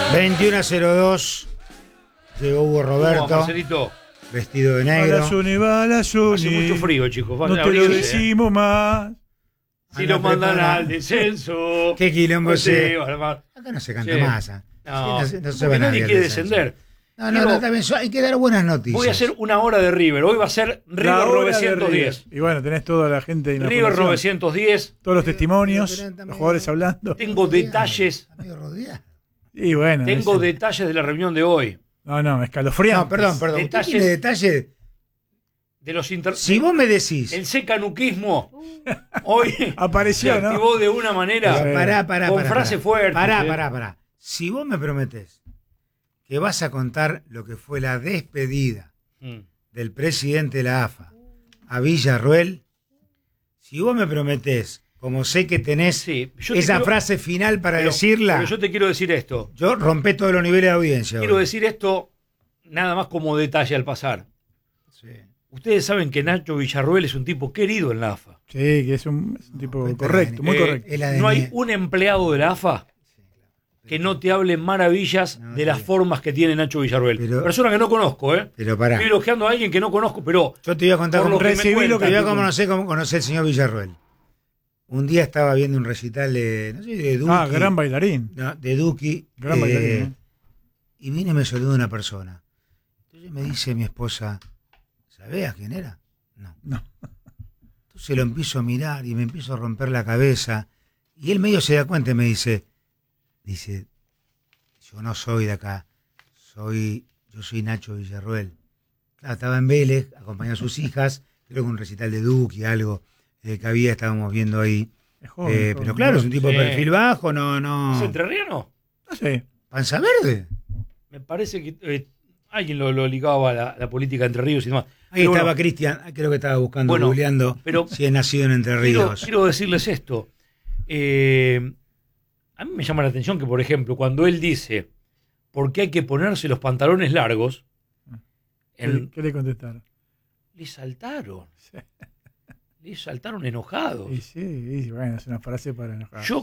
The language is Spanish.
21:02 llegó Hugo Roberto, Marcelito. vestido de negro. Va la Juni. Hace mucho frío, chicos. No te lo decimos más. Si lo mandan al descenso. ¿Qué quilombo pues ese? sí, Acá Acá no se canta más. No, Sí, no se porque va nadie nadie quiere al descenso. descender. No, está bien, hay que dar buenas noticias. Voy a hacer una hora de River. Hoy va a ser La River hora de 910. River. Y bueno, tenés toda la gente en la River fundación. 910. Todos los testimonios, Pero los jugadores hablando. Tengo detalles. Amigo Rodríguez. Y bueno. Tengo ese- detalles de la reunión de hoy. No, escalofriante. No, perdón. ¿Usted Detalles. tiene detalle? De los Si vos me decís. El secanuquismo hoy Apareció, se ¿no? activó de una manera. Pará, con frase fuerte. Pará. Si vos me prometés que vas a contar lo que fue la despedida del presidente de la AFA a Villarroel, si vos me prometés, como sé que tenés Sí, yo te esa quiero- frase final para pero- decirla, Pero yo te quiero decir esto. yo rompé todos los niveles de audiencia. Quiero hoy. decir esto nada más como detalle al pasar. Sí. Ustedes saben que Nacho Villarruel es un tipo querido en la AFA. Sí, que es un tipo Cuenta correcto, muy Eh, correcto. Es la de No hay mi- un empleado de la AFA que no te hable maravillas No, de las sí. formas que tiene Nacho Villarruel. Pero- Persona que no conozco, ¿eh? Pero pará. Estoy elogiando a alguien que no conozco, pero Yo te voy a contar por cómo lo que me recibí lo te que voy a te- conocer cómo conocí al señor Villarroel. Un día estaba viendo un recital de, no sé, de Duki. Gran bailarín. No, de Duki. Gran bailarín, ¿eh? Y vine y me saludó una persona. Entonces me dice mi esposa, ¿sabés quién era? No. Entonces lo empiezo a mirar y me empiezo a romper la cabeza. Y él medio se da cuenta y me dice, yo no soy de acá, yo soy Nacho Villarroel. Claro, estaba en Vélez, acompañaba a sus hijas, creo que un recital de Duki, algo que había, estábamos viendo ahí. Es joven, Pero claro, es un tipo de Sí. perfil bajo, ¿es no. entrerriano? No sé. Panza verde. Me parece que alguien lo ligaba a la política de Entre Ríos y demás. Ahí Pero estaba bueno, Cristian, creo que estaba buscando, Bueno, googleando, pero- si es nacido en Entre Ríos. quiero decirles esto. A mí me llama la atención que, por ejemplo, cuando él dice por qué hay que ponerse los pantalones largos, ¿Qué le contestaron? le saltaron. Sí. Le saltaron enojados. Y sí, bueno, es una frase para enojar. Yo